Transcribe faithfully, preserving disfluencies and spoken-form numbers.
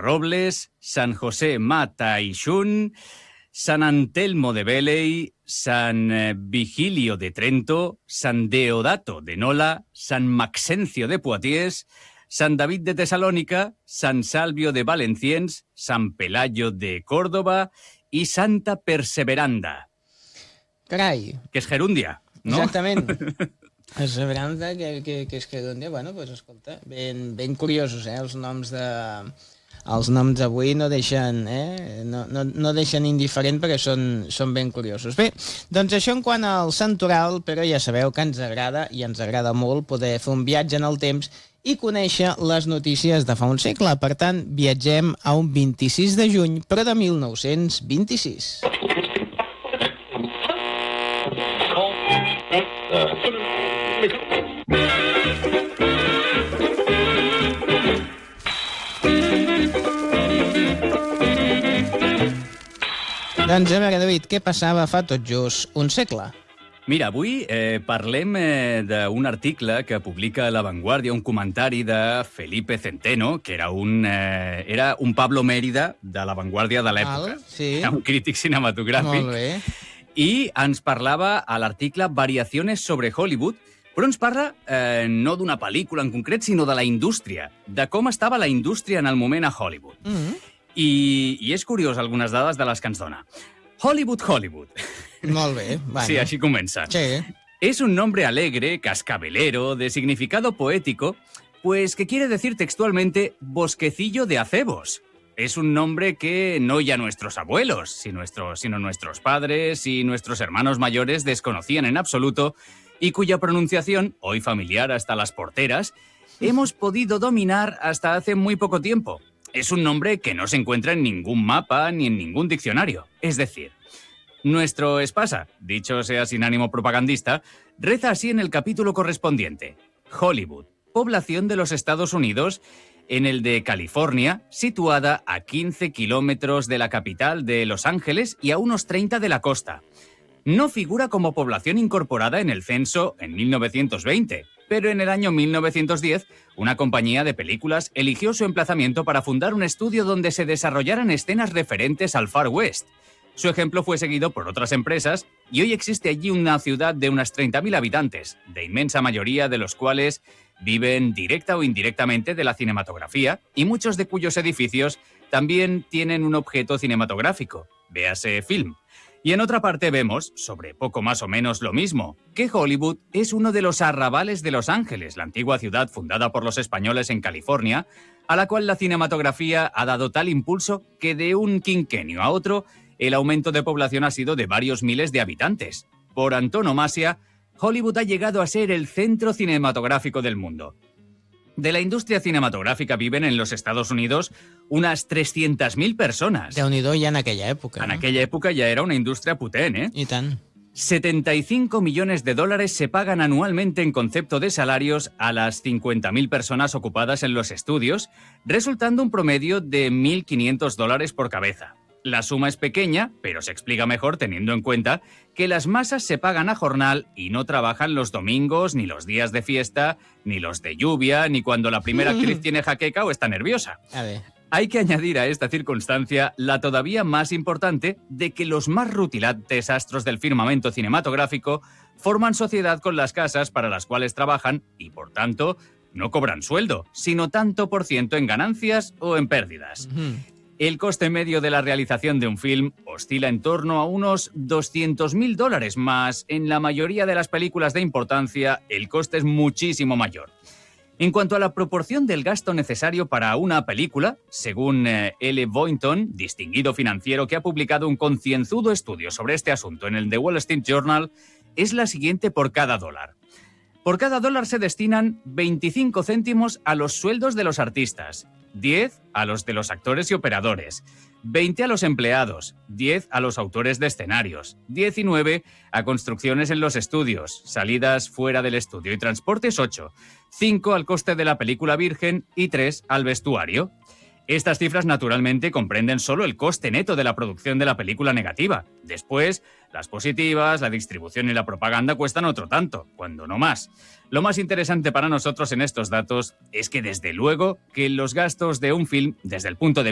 Robles, San José Mata y Xun, San Antelmo de Veley, San Vigilio de Trento, San Deodato de Nola, San Maxencio de Poitiers, San David de Tesalónica, San Salvio de Valenciennes, San Pelayo de Córdoba y Santa Perseveranda. Carai. Que és gerúndia, no? Exactament. Perseveranda, que, que, que és gerúndia. Bueno, doncs pues, escolta, ben, ben curiosos, eh? Els noms de... Els noms avui no deixen, eh? no, no, no deixen indiferent perquè són, són ben curiosos. Bé, doncs això en quant al santoral, però ja sabeu que ens agrada, i ens agrada molt, poder fer un viatge en el temps i conèixer les notícies de fa un segle. Per tant, viatgem a un vint-i-sis de juny, però de mil nou-cents vint-i-sis. Doncs a veure, David, què passava fa tot just un segle? Mira, avui eh, parlem eh, d'un article que publica La Vanguardia, un comentari de Felipe Centeno, que era un, eh, era un Pablo Mérida de La Vanguardia de l'època. Sí. Era un crític cinematogràfic. Molt bé. I ens parlava a l'article Variaciones sobre Hollywood, però ens parla eh, no d'una pel·lícula en concret, sinó de la indústria, de com estava la indústria en el moment a Hollywood. Mm-hmm. I, I és curiós algunes dades de les que ens dona. Hollywood, Hollywood. Molt bé. Bueno. Sí, així comença. Sí. Es un nombre alegre, cascabelero, de significado poético, pues que quiere decir textualmente bosquecillo de acebos. Es un nombre que no ya nuestros abuelos, sino nuestros, sino nuestros padres y nuestros hermanos mayores desconocían en absoluto y cuya pronunciación, hoy familiar hasta las porteras, hemos podido dominar hasta hace muy poco tiempo. Es un nombre que no se encuentra en ningún mapa ni en ningún diccionario. Es decir, nuestro Espasa, dicho sea sin ánimo propagandista, reza así en el capítulo correspondiente. Hollywood, población de los Estados Unidos, en el de California, situada a quince kilómetros de la capital de Los Ángeles y a unos treinta de la costa. No figura como población incorporada en el censo en mil novecientos veinte, pero en el año mil novecientos diez, una compañía de películas eligió su emplazamiento para fundar un estudio donde se desarrollaran escenas referentes al Far West. Su ejemplo fue seguido por otras empresas y hoy existe allí una ciudad de unas treinta mil habitantes, de inmensa mayoría de los cuales viven directa o indirectamente de la cinematografía y muchos de cuyos edificios también tienen un objeto cinematográfico, véase film. Y en otra parte vemos, sobre poco más o menos lo mismo, que Hollywood es uno de los arrabales de Los Ángeles, la antigua ciudad fundada por los españoles en California, a la cual la cinematografía ha dado tal impulso que de un quinquenio a otro el aumento de población ha sido de varios miles de habitantes. Por antonomasia, Hollywood ha llegado a ser el centro cinematográfico del mundo. De la industria cinematográfica viven en los Estados Unidos unas trescientas mil persones. Déu-n'hi-do ja en aquella època. En no? aquella época ya era una industria potent, ¿eh? I tant. setenta y cinco millones de dólares se pagan anualmente en concepto de salarios a las cincuenta mil personas ocupadas en los estudios, resultando un promedio de mil quinientos dólares por cabeza. La suma es pequeña, pero se explica mejor teniendo en cuenta que las masas se pagan a jornal y no trabajan los domingos, ni los días de fiesta, ni los de lluvia, ni cuando la primera actriz tiene jaqueca o está nerviosa. A ver. Hay que añadir a esta circunstancia la todavía más importante de que los más rutilantes astros del firmamento cinematográfico forman sociedad con las casas para las cuales trabajan y, por tanto, no cobran sueldo, sino tanto por ciento en ganancias o en pérdidas. Uh-huh. El coste medio de la realización de un film oscila en torno a unos doscientos mil dólares más. En la mayoría de las películas de importancia, el coste es muchísimo mayor. En cuanto a la proporción del gasto necesario para una película, según eh, L. Boynton, distinguido financiero que ha publicado un concienzudo estudio sobre este asunto en el The Wall Street Journal, es la siguiente por cada dólar. Por cada dólar se destinan veinticinco céntimos a los sueldos de los artistas, diez a los de los actores y operadores, veinte a los empleados, diez a los autores de escenarios, diecinueve a construcciones en los estudios, salidas fuera del estudio y transportes ocho, cinco al coste de la película virgen y tres al vestuario. Estas cifras naturalmente comprenden solo el coste neto de la producción de la película negativa. Después, las positivas, la distribución y la propaganda cuestan otro tanto, cuando no más. Lo más interesante para nosotros en estos datos es que desde luego que los gastos de un film, desde el punto de